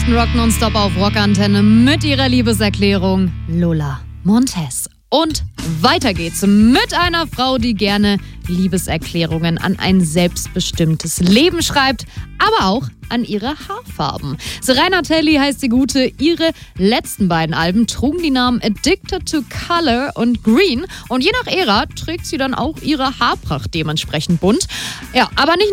besten Rock nonstop auf Rockantenne mit ihrer Liebeserklärung Lola Montez. Und weiter geht's mit einer Frau, die gerne Liebeserklärungen an ein selbstbestimmtes Leben schreibt, aber auch an ihre Haarfarben. Serena Telly heißt die Gute. Ihre letzten beiden Alben trugen die Namen Addicted to Color und Green. Und je nach Ära trägt sie dann auch ihre Haarpracht dementsprechend bunt. Ja, aber nicht